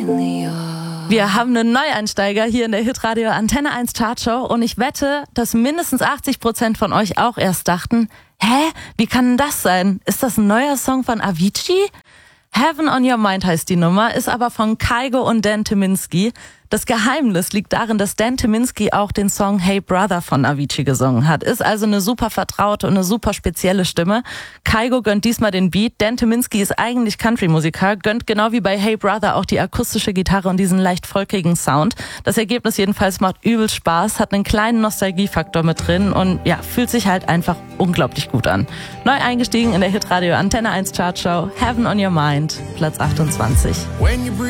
Wir haben einen Neueinsteiger hier in der Hitradio Antenne 1 Chartshow und ich wette, dass mindestens 80% von euch auch erst dachten, wie kann denn das sein? Ist das ein neuer Song von Avicii? Heaven on Your Mind heißt die Nummer, ist aber von Kygo und Dan Tyminski. Das Geheimnis liegt darin, dass Dan Tyminski auch den Song Hey Brother von Avicii gesungen hat. Ist also eine super vertraute und eine super spezielle Stimme. Kygo gönnt diesmal den Beat. Dan Tyminski ist eigentlich Country-Musiker, gönnt genau wie bei Hey Brother auch die akustische Gitarre und diesen leicht folkigen Sound. Das Ergebnis jedenfalls macht übel Spaß, hat einen kleinen Nostalgiefaktor mit drin und ja, fühlt sich halt einfach unglaublich gut an. Neu eingestiegen in der Hitradio Antenne 1 Chartshow, Heaven on Your Mind, Platz 28.